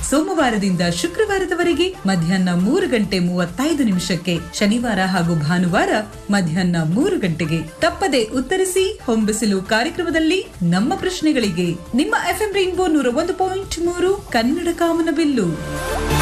ಸೋಮವಾರದಿಂದ ಶುಕ್ರವಾರದವರೆಗೆ ಮಧ್ಯಾಹ್ನ 3:35 ಶನಿವಾರ ಹಾಗೂ ಭಾನುವಾರ ಮಧ್ಯಾಹ್ನ 3 ಗಂಟೆಗೆ. ತಪ್ಪದೆ ಉತ್ತರಿಸಿ ಹೊಂಬಿಸಿಲು ಕಾರ್ಯಕ್ರಮದಲ್ಲಿ ನಮ್ಮ ಪ್ರಶ್ನೆಗಳಿಗೆ. ನಿಮ್ಮ FM ರೈನ್ಬೋ 101.3 ಕನ್ನಡ ಕಾಮನಬಿಲ್ಲು.